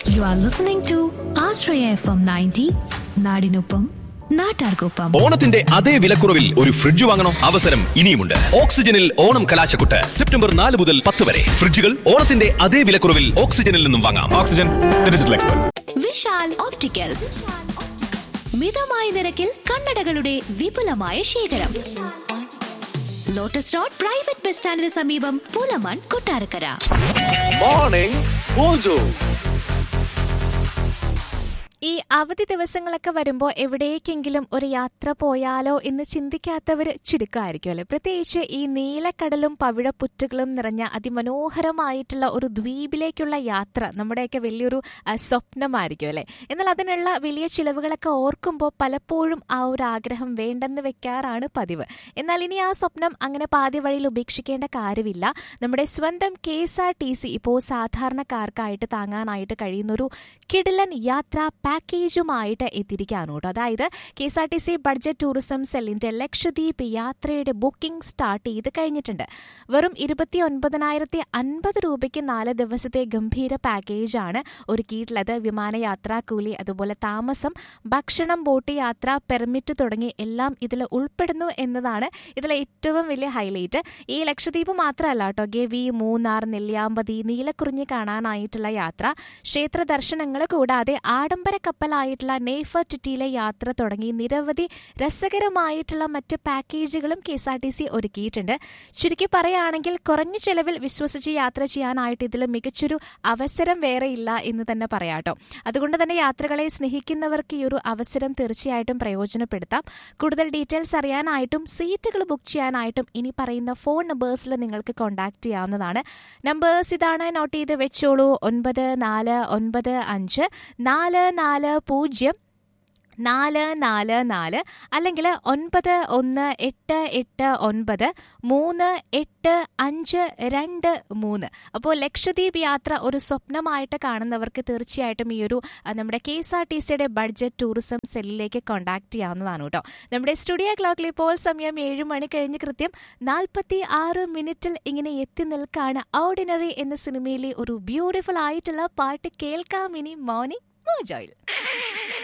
You are listening to Ashraya FM 90, നാടിനൊപ്പം നാട്ടാർക്കൊപ്പം. ഓണത്തിന്റെ അതേ വിലക്കുറവിൽ ഒരു ഫ്രിഡ്ജ് വാങ്ങണോ? അവസരം ഇനിയുമുണ്ട്. ഓക്സിജനിൽ ഓണം കലാശക്കുട്ട് സെപ്റ്റംബർ 4 മുതൽ 10 വരെ. ഫ്രിഡ്ജുകൾ ഓണത്തിന്റെ അതേ വിലക്കുറവിൽ ഓക്സിജനിൽ നിന്നും വാങ്ങാം. Oxygen digital expert. Vishal opticals, മിതമായ നിരക്കിൽ കണ്ണടകളുടെ വിപുലമായ ശേഖരം. ലോട്ടസ് റോഡ് പ്രൈവറ്റ് ബസ് സ്റ്റാൻഡിന് സമീപം, പുലമൺ, കൊട്ടാരക്കര. Morning mojo. ഈ അവധി ദിവസങ്ങളൊക്കെ വരുമ്പോൾ എവിടേക്കെങ്കിലും ഒരു യാത്ര പോയാലോ എന്ന് ചിന്തിക്കാത്തവർ ചുരുക്കമായിരിക്കും അല്ലേ. പ്രത്യേകിച്ച് ഈ നീലക്കടലും പവിഴപ്പുറ്റുകളും നിറഞ്ഞ അതിമനോഹരമായിട്ടുള്ള ഒരു ദ്വീപിലേക്കുള്ള യാത്ര നമ്മുടെയൊക്കെ വലിയൊരു സ്വപ്നമായിരിക്കും അല്ലേ. എന്നാൽ അതിനുള്ള വലിയ ചിലവുകളൊക്കെ ഓർക്കുമ്പോൾ പലപ്പോഴും ആ ഒരു ആഗ്രഹം വേണ്ടെന്ന് വെക്കാറാണ് പതിവ്. എന്നാൽ ഇനി ആ സ്വപ്നം അങ്ങനെ പാതി വഴിയിൽ ഉപേക്ഷിക്കേണ്ട കാര്യമില്ല. നമ്മുടെ സ്വന്തം KSRTC ഇപ്പോൾ സാധാരണക്കാർക്കായിട്ട് താങ്ങാനായിട്ട് കഴിയുന്നൊരു കിടിലൻ യാത്രാ പാക്കേജുമായിട്ട് എത്തിയിരിക്കുകയാണ് കേട്ടോ. അതായത് KSRTC ബഡ്ജറ്റ് ടൂറിസം സെല്ലിന്റെ ലക്ഷദ്വീപ് യാത്രയുടെ ബുക്കിംഗ് സ്റ്റാർട്ട് ചെയ്ത് കഴിഞ്ഞിട്ടുണ്ട്. വെറും 29,050 രൂപയ്ക്ക് 4 ദിവസത്തെ ഗംഭീര പാക്കേജാണ് ഒരുക്കിയിട്ടുള്ളത്. വിമാനയാത്ര, കൂലി, അതുപോലെ താമസം, ഭക്ഷണം, ബോട്ട് യാത്ര, പെർമിറ്റ് തുടങ്ങി എല്ലാം ഇതിൽ ഉൾപ്പെടുന്നു എന്നതാണ് ഇതിലെ ഏറ്റവും വലിയ ഹൈലൈറ്റ്. ഈ ലക്ഷദ്വീപ് മാത്രമല്ല കേട്ടോ, ഗവി, മൂന്നാർ, നെല്ലിയാമ്പതി, നീലക്കുറിഞ്ഞി കാണാനായിട്ടുള്ള യാത്ര, ക്ഷേത്ര ദർശനങ്ങൾ കൂടാതെ ആഡംബര കപ്പലായിട്ടുള്ള നെയ്ഫർട്ടിറ്റിയിലെ യാത്ര തുടങ്ങി നിരവധി രസകരമായിട്ടുള്ള മറ്റ് പാക്കേജുകളും KSRTC ഒരുക്കിയിട്ടുണ്ട്. ചുരുക്കി പറയുകയാണെങ്കിൽ കുറഞ്ഞ ചെലവിൽ വിശ്വസിച്ച് യാത്ര ചെയ്യാനായിട്ട് ഇതിൽ മികച്ചൊരു അവസരം വേറെ ഇല്ല എന്ന് തന്നെ പറയാട്ടോ. അതുകൊണ്ട് തന്നെ യാത്രകളെ സ്നേഹിക്കുന്നവർക്ക് ഈ ഒരു അവസരം തീർച്ചയായിട്ടും പ്രയോജനപ്പെടുത്താം. കൂടുതൽ ഡീറ്റെയിൽസ് അറിയാനായിട്ടും സീറ്റുകൾ ബുക്ക് ചെയ്യാനായിട്ടും ഇനി പറയുന്ന ഫോൺ നമ്പേഴ്സിൽ നിങ്ങൾക്ക് കോൺടാക്ട് ചെയ്യാവുന്നതാണ്. നമ്പേഴ്സ് ഇതാണ്, നോട്ട് ചെയ്ത് വെച്ചോളൂ. 9440-444 അല്ലെങ്കിൽ 9188938523. അപ്പോൾ ലക്ഷദ്വീപ് യാത്ര ഒരു സ്വപ്നമായിട്ട് കാണുന്നവർക്ക് തീർച്ചയായിട്ടും ഈ ഒരു നമ്മുടെ KSRTCയുടെ ബഡ്ജറ്റ് ടൂറിസം സെല്ലിലേക്ക് കോൺടാക്ട് ചെയ്യാവുന്നതാണ് കേട്ടോ. നമ്മുടെ സ്റ്റുഡിയോ ക്ലോക്കിൽ ഇപ്പോൾ സമയം 7 മണി കഴിഞ്ഞ് കൃത്യം 46 മിനിറ്റിൽ ഇങ്ങനെ എത്തി നിൽക്കാണ് ഓർഡിനറി എന്ന സിനിമയിലെ ഒരു ബ്യൂട്ടിഫുൾ ആയിട്ടുള്ള പാട്ട് കേൾക്കാം ഇനി മോർണിംഗ് മോജോയിൽ.